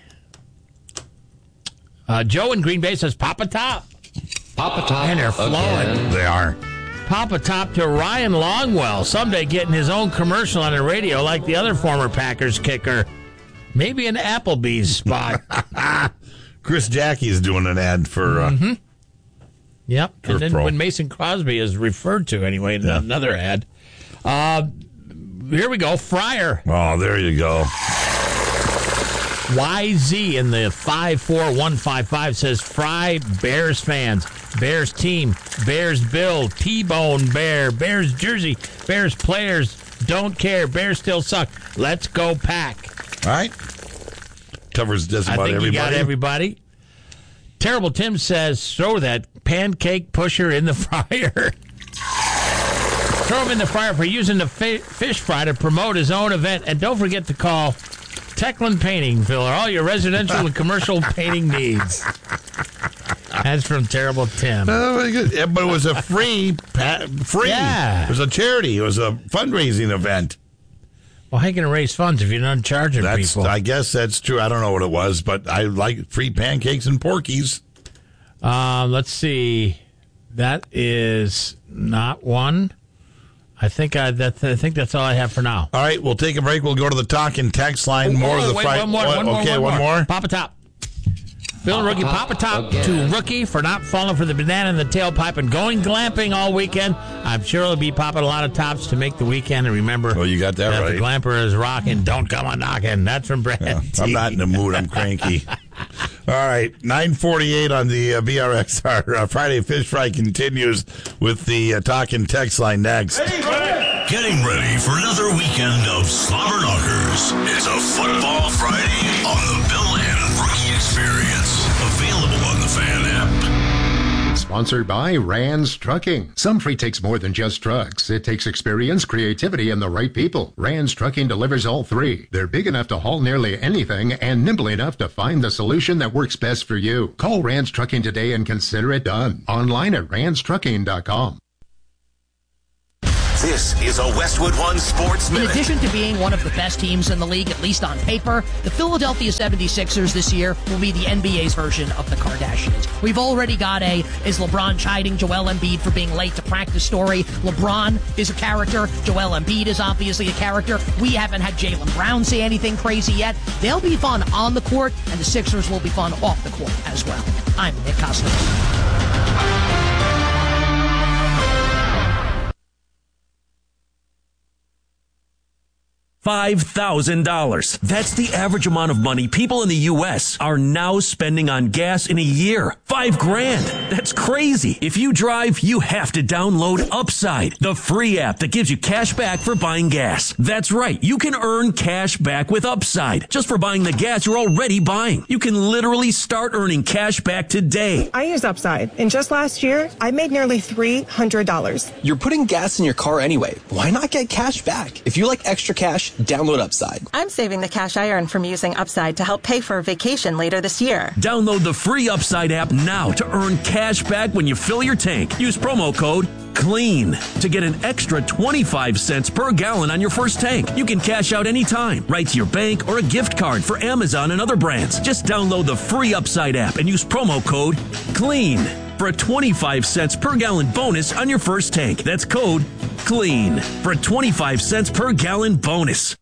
Joe in Green Bay says, Papa Top. Papa Top. And they're flowing. Again. They are. Papa Top to Ryan Longwell, someday getting his own commercial on the radio like the other former Packers kicker. Maybe an Applebee's spot. Chris Jackie's doing an ad for... Yep, and then Pro. when Mason Crosby is referred to anyway in another ad. Here we go, Fryer. Oh, there you go. YZ in the 54155 says, Fry Bears fans, Bears team, Bears build, T-Bone Bear, Bears jersey, Bears players, don't care, Bears still suck. Let's go Pack. All right. Covers just about everybody. I think you got everybody. Terrible Tim says, throw that pancake pusher in the fryer. Throw him in the fryer for using the fish fry to promote his own event. And don't forget to call Techland Painting for all your residential and commercial painting needs. That's from Terrible Tim. Oh, very good. Yeah, but it was a free. Yeah. It was a charity. It was a fundraising event. Well, how are you going to raise funds if you're not charging people? I guess that's true. I don't know what it was, but I like free pancakes and Porkies. Let's see. That is not one. I think that's all I have for now. All right, we'll take a break. We'll go to the talk and text line. More of the fight. One more. Papa Top. Bill Rookie, Papa Top to Rookie for not falling for the banana in the tailpipe and going glamping all weekend. I'm sure he'll be popping a lot of tops to make the weekend. And remember, you got that right. The glamper is rocking. Don't come on knocking. That's from Brad. Yeah, I'm not in the mood. I'm cranky. All right, 9:48 on the BRX. Our Friday Fish Fry continues with the talk and text line next. Getting ready for another weekend of slobber knockers. It's a Football Friday on the Bill and Rookie Experience. Fan app. Sponsored by Rands Trucking. Some freight takes more than just trucks. It takes experience, creativity, and the right people. Rands Trucking delivers all three. They're big enough to haul nearly anything and nimble enough to find the solution that works best for you. Call Rands Trucking today and consider it done. Online at randstrucking.com. This is a Westwood One Sports Minute. In addition to being one of the best teams in the league, at least on paper, the Philadelphia 76ers this year will be the NBA's version of the Kardashians. We've already got is LeBron chiding Joel Embiid for being late to practice story. LeBron is a character. Joel Embiid is obviously a character. We haven't had Jaylen Brown say anything crazy yet. They'll be fun on the court, and the Sixers will be fun off the court as well. I'm Nick Costa. $5,000. That's the average amount of money people in the U.S. are now spending on gas in a year. $5,000. That's crazy. If you drive, you have to download Upside, the free app that gives you cash back for buying gas. That's right. You can earn cash back with Upside just for buying the gas you're already buying. You can literally start earning cash back today. I use Upside, and just last year, I made nearly $300. You're putting gas in your car anyway. Why not get cash back? If you like extra cash, download Upside. I'm saving the cash I earn from using Upside to help pay for a vacation later this year. Download the free Upside app now to earn cash back when you fill your tank. Use promo code CLEAN to get an extra 25 cents per gallon on your first tank. You can cash out anytime, right to your bank or a gift card for Amazon and other brands. Just download the free Upside app and use promo code CLEAN for a 25 cents per gallon bonus on your first tank. That's code CLEAN for a 25 cents per gallon bonus.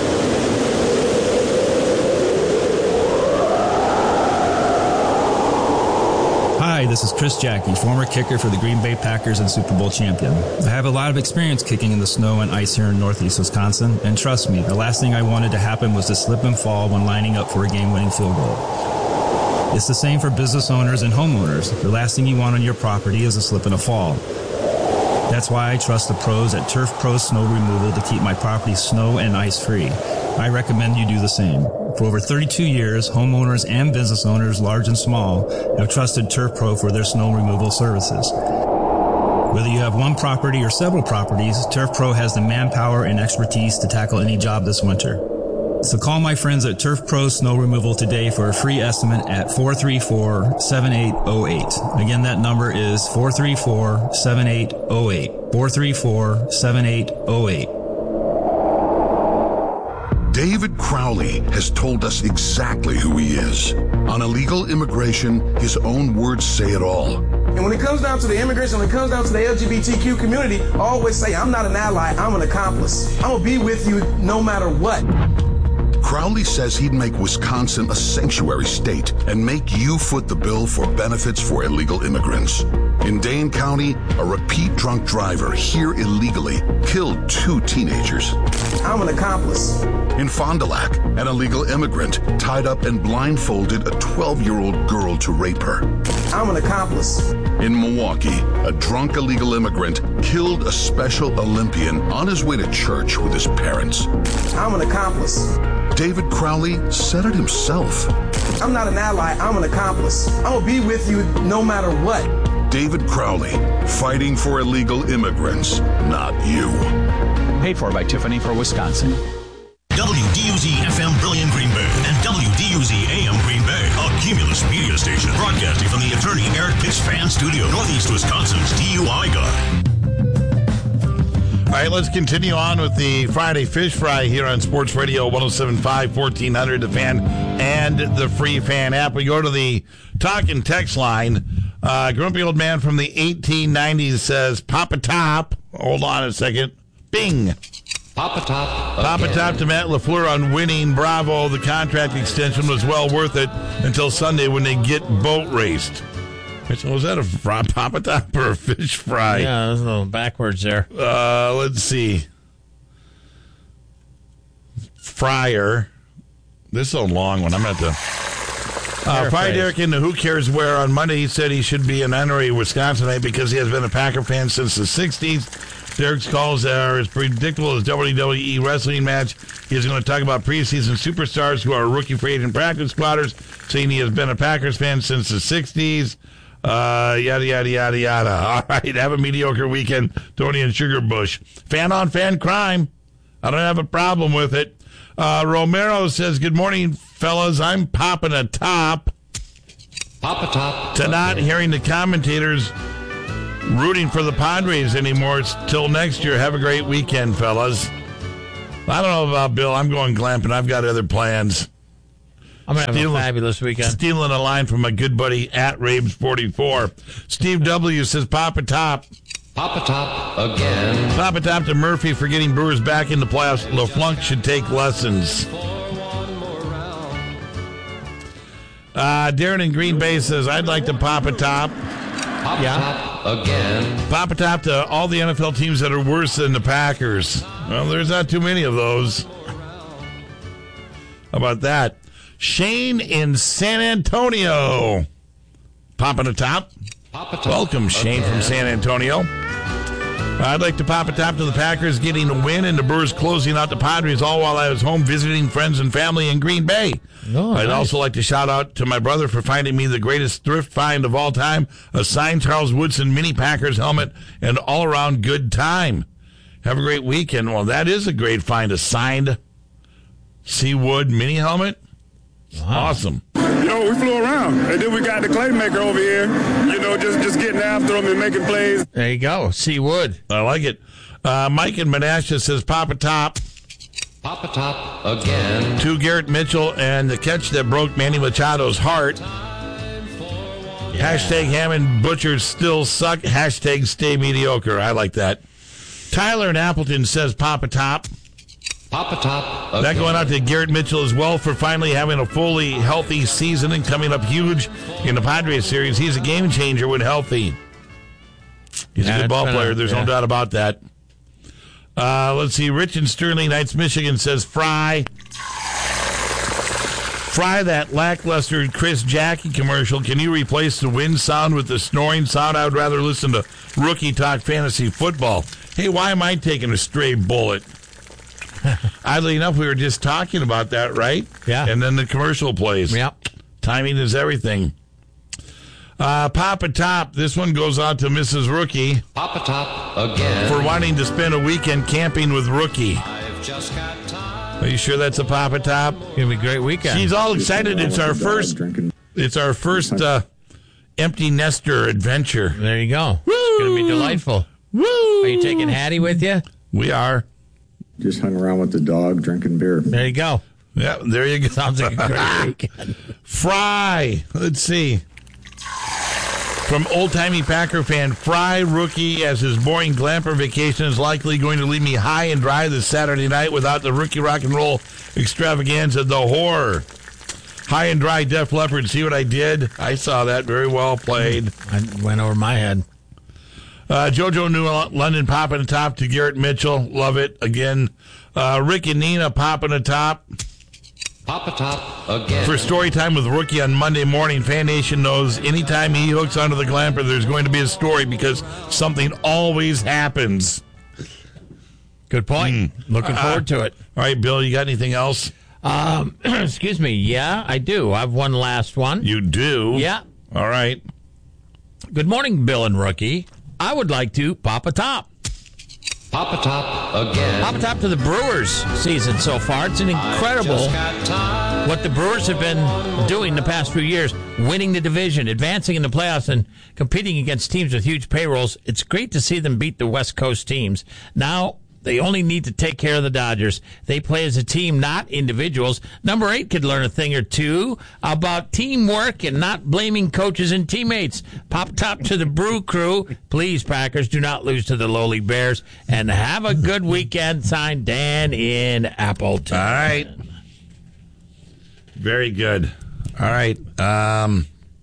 Hi, this is Chris Jackie, former kicker for the Green Bay Packers and Super Bowl champion. I have a lot of experience kicking in the snow and ice here in Northeast Wisconsin, and trust me, the last thing I wanted to happen was to slip and fall when lining up for a game-winning field goal. It's the same for business owners and homeowners. The last thing you want on your property is a slip and a fall. That's why I trust the pros at Turf Pro Snow Removal to keep my property snow and ice free. I recommend you do the same. For over 32 years, homeowners and business owners, large and small, have trusted Turf Pro for their snow removal services. Whether you have one property or several properties, Turf Pro has the manpower and expertise to tackle any job this winter. So call my friends at Turf Pro Snow Removal today for a free estimate at 434-7808. Again, that number is 434-7808. 434-7808. David Crowley has told us exactly who he is. On illegal immigration, his own words say it all. And when it comes down to the immigration, when it comes down to the LGBTQ community, I always say, I'm not an ally, I'm an accomplice. I'm going to be with you no matter what. Crowley says he'd make Wisconsin a sanctuary state and make you foot the bill for benefits for illegal immigrants. In Dane County, a repeat drunk driver here illegally killed 2 teenagers. I'm an accomplice. In Fond du Lac, an illegal immigrant tied up and blindfolded a 12-year-old girl to rape her. I'm an accomplice. In Milwaukee, a drunk illegal immigrant killed a Special Olympian on his way to church with his parents. I'm an accomplice. David Crowley said it himself. I'm not an ally, I'm an accomplice. I'm going to be with you no matter what. David Crowley, fighting for illegal immigrants, not you. Paid for by Tiffany for Wisconsin. WDUZ-FM Brilliant Green Bay and WDUZ-AM Green Bay, a Cumulus media station broadcasting from the attorney Eric Pitts Fan Studio, Northeast Wisconsin's DUI guy. All right, let's continue on with the Friday Fish Fry here on Sports Radio 107.5, 1400, the Fan, and the free Fan app. We go to the talk and text line. Grumpy old man from the 1890s says, Papa Top. Hold on a second. Bing. Papa Top. Papa Top to Matt LaFleur on winning. Bravo. The contract extension was well worth it until Sunday when they get boat raced. So was that a Papa Top or a fish fry? Yeah, that's a little backwards there. Let's see. Fryer. This is a long one. I'm going to have to... Fried Derek in the Who Cares Where on Monday, he said he should be an honorary Wisconsinite because he has been a Packer fan since the 60s. Derek's calls are as predictable as WWE wrestling match. He's going to talk about preseason superstars who are rookie free agent practice squatters, saying he has been a Packers fan since the 60s. Yada, yada, yada, yada. All right, have a mediocre weekend, Tony and Sugar Bush. Fan on fan crime. I don't have a problem with it. Romero says, good morning, fellas. I'm popping a top. Pop a top. To not hearing the commentators rooting for the Padres anymore till next year. Have a great weekend, fellas. I don't know about Bill. I'm going glamping. I've got other plans. I'm going to have a fabulous weekend. Stealing a line from my good buddy at Rabes44. Steve W. says, Pop a top. Pop a top again. Pop a top to Murphy for getting Brewers back in the playoffs. LeFlunk should take lessons. Darren in Green Bay says, I'd like to pop a top. Pop a top again. Pop a top to all the NFL teams that are worse than the Packers. Well, there's not too many of those. How about that? Shane in San Antonio. Popping a top. Pop a top. Welcome, Shane from San Antonio. I'd like to pop a top to the Packers getting a win and the Brewers closing out the Padres, all while I was home visiting friends and family in Green Bay. Oh, I'd nice. also like to shout out to my brother for finding me the greatest thrift find of all time, a signed Charles Woodson mini Packers helmet, and all-around good time. Have a great weekend. Well, that is a great find, a signed Seawood mini helmet. Wow. Awesome. We flew around, and then we got the Claymaker over here, just getting after them and making plays. There you go. Seawood. I like it. Mike in Menasha says, Pop a top. Pop a top again. To Garrett Mitchell and the catch that broke Manny Machado's heart. Hashtag Hammond Butchers still suck. Hashtag stay mediocre. I like that. Tyler in Appleton says, Pop a top. Pop a top again. That going out to Garrett Mitchell as well for finally having a fully healthy season and coming up huge in the Padres series. He's a game changer when healthy. He's a good ball player. There's no doubt about that. Let's see. Rich in Sterling Heights, Michigan says, Fry that lackluster Chris Jackie commercial. Can you replace the wind sound with the snoring sound? I would rather listen to Rookie Talk Fantasy Football. Hey, why am I taking a stray bullet? Oddly enough, we were just talking about that, right? Yeah. And then the commercial plays. Yep. Timing is everything. Pop a top. This one goes out to Mrs. Rookie. Pop a top again. For wanting to spend a weekend camping with Rookie. Are you sure that's a Pop a top? It'll be a great weekend. She's all excited. It's our first empty nester adventure. There you go. Woo! It's going to be delightful. Woo! Are you taking Hattie with you? We are. Just hung around with the dog, drinking beer. There you go. Yeah, there you go. Sounds like a great weekend. Fry. Let's see. From old-timey Packer fan, Fry Rookie, as his boring glamper vacation is likely going to leave me high and dry this Saturday night without the Rookie Rock and Roll extravaganza, the horror. High and dry Def Leppard. See what I did? I saw that. Very well played. I went over my head. JoJo New London popping a top to Garrett Mitchell. Love it. Again, Rick and Nina popping a top. Pop a top again. For story time with Rookie on Monday morning, Fan Nation knows anytime he hooks onto the glamper, there's going to be a story because something always happens. Good point. Looking forward to it. All right, Bill, you got anything else? Excuse me. Yeah, I do. I have one last one. You do? Yeah. All right. Good morning, Bill and Rookie. I would like to pop a top. Pop a top again. Pop a top to the Brewers season so far. It's an incredible what the Brewers have been doing the past few years, winning the division, advancing in the playoffs, and competing against teams with huge payrolls. It's great to see them beat the West Coast teams. Now, they only need to take care of the Dodgers. They play as a team, not individuals. Number 8 could learn a thing or two about teamwork and not blaming coaches and teammates. Pop top to the Brew Crew. Please, Packers, do not lose to the lowly Bears. And have a good weekend. Signed, Dan in Appleton. All right. Very good. All right.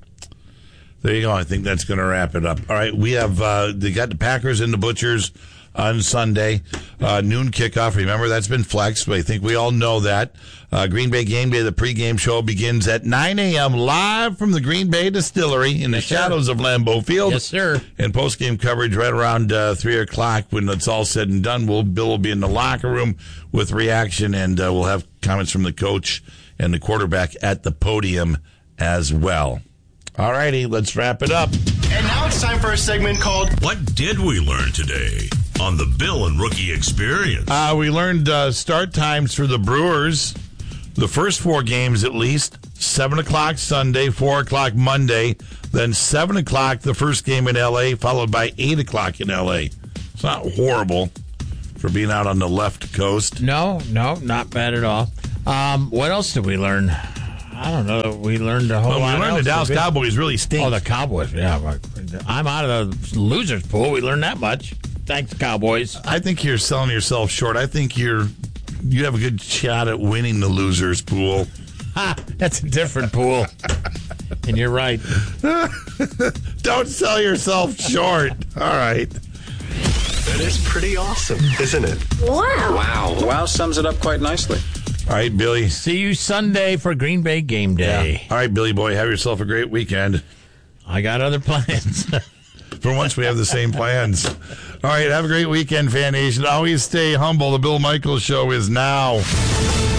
There you go. I think that's going to wrap it up. All right. We have they got the Packers and the Butchers on Sunday. Noon kickoff. Remember, that's been flexed, but I think we all know that. Green Bay Game Day, the pregame show begins at 9 a.m. live from the Green Bay Distillery in the shadows of Lambeau Field. Yes, sir. And postgame coverage right around 3 o'clock when it's all said and done. Bill will be in the locker room with reaction, and we'll have comments from the coach and the quarterback at the podium as well. All righty, let's wrap it up. And now it's time for a segment called What Did We Learn Today on the Bill and Rookie Experience? We learned start times for the Brewers. The first 4 games, at least, 7 o'clock Sunday, 4 o'clock Monday, then 7 o'clock the first game in L.A., followed by 8 o'clock in L.A. It's not horrible for being out on the left coast. No, not bad at all. What else did we learn? I don't know. We learned a whole lot. We learned the Dallas Cowboys really stink. Oh, the Cowboys, yeah. I'm out of the losers pool. We learned that much. Thanks, Cowboys. I think you're selling yourself short. I think you have a good shot at winning the losers pool. Ha! That's a different pool. And you're right. Don't sell yourself short. All right. That is pretty awesome, isn't it? Wow. Wow sums it up quite nicely. All right, Billy. See you Sunday for Green Bay Game Day. Yeah. All right, Billy boy, have yourself a great weekend. I got other plans. For once, we have the same plans. All right, have a great weekend, Fan Nation. Always stay humble. The Bill Michaels Show is now.